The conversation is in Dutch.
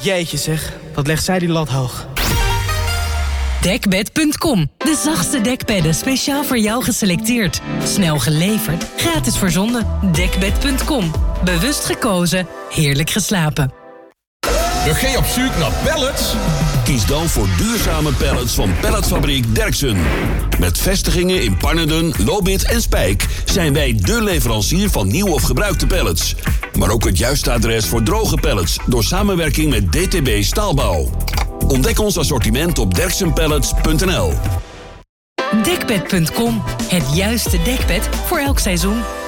Jeetje zeg, wat legt zij die lat hoog. Dekbed.com. De zachtste dekbedden speciaal voor jou geselecteerd. Snel geleverd, gratis verzonden. Dekbed.com. Bewust gekozen, heerlijk geslapen. We gaan op zoek naar pallets? Kies dan voor duurzame pallets van Palletfabriek Derksen. Met vestigingen in Pannerden, Lobith en Spijk zijn wij dé leverancier van nieuw of gebruikte pallets. Maar ook het juiste adres voor droge pallets door samenwerking met DTB Staalbouw. Ontdek ons assortiment op derksenpallets.nl. Dekbed.com. Het juiste dekbed voor elk seizoen.